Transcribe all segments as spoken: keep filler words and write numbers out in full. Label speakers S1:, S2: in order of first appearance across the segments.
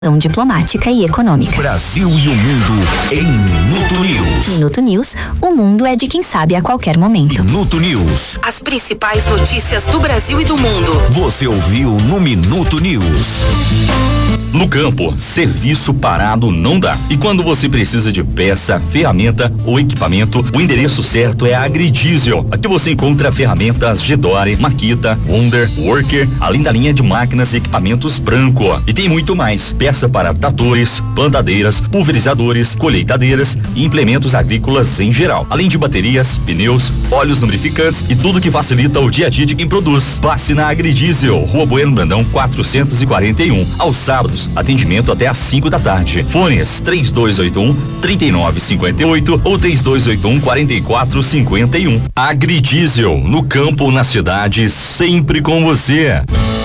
S1: diplomática e econômica.
S2: Brasil e o mundo em Minuto News.
S1: Minuto News, o mundo é de quem sabe a qualquer momento.
S2: Minuto News.
S3: As principais notícias do Brasil e do mundo.
S2: Você ouviu no Minuto News.
S4: No campo, serviço parado não dá. E quando você precisa de peça, ferramenta ou equipamento, o endereço certo é a Agridiesel. Aqui você encontra ferramentas Gedore, Makita, Wonder, Worker, além da linha de máquinas e equipamentos Branco. E tem muito mais. Peça para tratores, plantadeiras, pulverizadores, colheitadeiras e implementos agrícolas em geral. Além de baterias, pneus, óleos lubrificantes e tudo que facilita o dia a dia de quem produz. Passe na Agridiesel, Rua Bueno Brandão quatrocentos e quarenta e um. Aos sábados, atendimento até às cinco da tarde. Fones três dois oito um, três nove cinco oito ou três dois oito um, quatro quatro cinco um. Agridiesel, no campo, na cidade, sempre com você.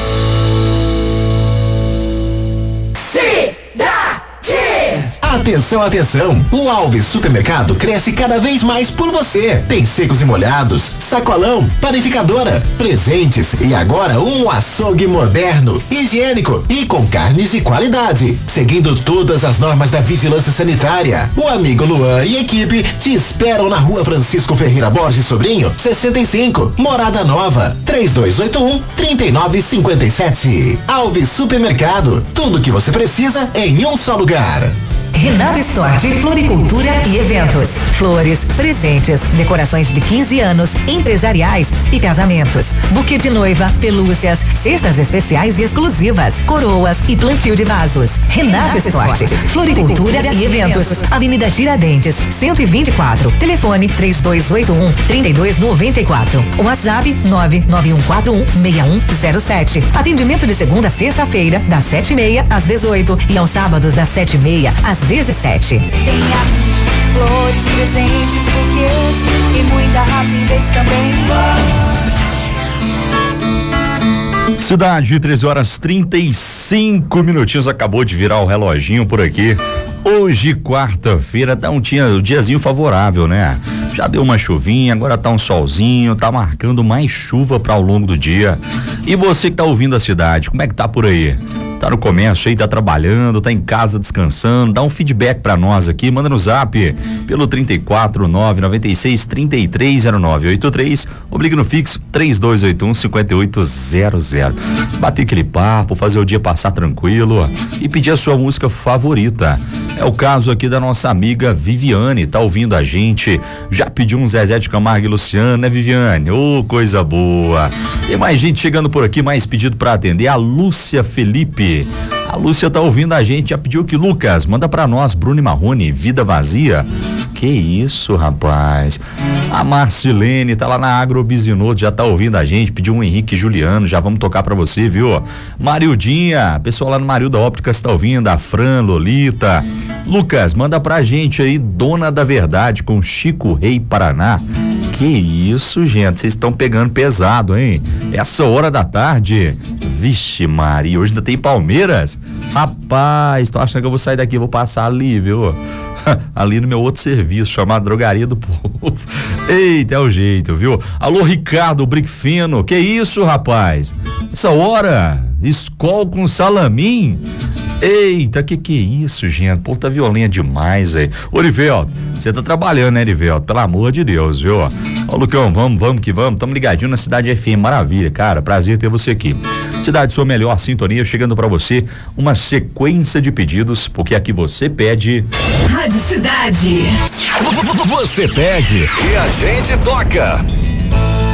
S5: Atenção, atenção! O Alves Supermercado cresce cada vez mais por você. Tem secos e molhados, sacolão, panificadora, presentes e agora um açougue moderno, higiênico e com carnes de qualidade, seguindo todas as normas da vigilância sanitária. O amigo Luan e equipe te esperam na Rua Francisco Ferreira Borges Sobrinho, sessenta e cinco, Morada Nova, três dois oito um, três nove cinco sete. Alves Supermercado, tudo que você precisa em um só lugar.
S6: Renato Store de Floricultura e Eventos. Flores, presentes, decorações de quinze anos, empresariais e casamentos. Buquê de noiva, pelúcias, cestas especiais e exclusivas, coroas e plantio de vasos. Renato Store, Floricultura e Eventos. Avenida Tiradentes, cento e vinte e quatro. Telefone três dois oito um, três dois nove quatro. WhatsApp nove nove um quatro um, seis um zero sete. Atendimento de segunda a sexta-feira, das sete e meia às dezoito e aos sábados das sete e meia às dezessete.
S7: Tenha flores, presentes, buquês e muita rapidez também.
S4: Cidade, treze horas trinta e cinco minutinhos, acabou de virar o reloginho por aqui. Hoje, quarta-feira, tá um, dia, um diazinho favorável, né? Já deu uma chuvinha, agora tá um solzinho, tá marcando mais chuva para ao longo do dia. E você que tá ouvindo a cidade, como é que tá por aí? Tá no comércio aí, tá trabalhando, tá em casa descansando, dá um feedback pra nós aqui, manda no zap pelo trinta e quatro, nove nove seis, trinta e três zero nove oito três ou liga no fixo três dois oito um, cinco oito zero zero. Bater aquele papo, fazer o dia passar tranquilo e pedir a sua música favorita. É o caso aqui da nossa amiga Viviane, tá ouvindo a gente, já pediu um Zezé de Camargo e Luciano, né, Viviane? Ô, oh, coisa boa. Tem mais gente chegando por aqui, mais pedido pra atender, a Lúcia Felipe. A Lúcia tá ouvindo a gente, já pediu que Lucas, manda pra nós, Bruno e Marrone, Vida Vazia. Que isso, rapaz. A Marcilene tá lá na Agrobizinoto, já tá ouvindo a gente, pediu um Henrique Juliano, já vamos tocar pra você, viu? Marildinha, pessoal lá no Marilda Ópticas tá ouvindo, a Fran, Lolita. Lucas, manda pra gente aí, Dona da Verdade, com Chico Rei Paraná. Que isso, gente, vocês estão pegando pesado, hein? Essa hora da tarde. Vixe Maria, hoje ainda tem Palmeiras? Rapaz, tô achando que eu vou sair daqui, vou passar ali, viu? Ali no meu outro serviço, chamado Drogaria do Povo. Eita, é o jeito, viu? Alô, Ricardo Bricfino, que isso, rapaz? Essa hora, Skol com salamim? Eita, que que é isso, gente? Pô, tá violento demais aí. Ô, Erivelto, você tá trabalhando, né, Erivelto? Pelo amor de Deus, viu? Ô, Lucão, vamos, vamos que vamos. Tamo ligadinho na Cidade F M, maravilha, cara. Prazer ter você aqui. Cidade, sua melhor sintonia, chegando pra você uma sequência de pedidos, porque aqui você pede.
S6: Rádio Cidade.
S2: Você pede e a gente toca.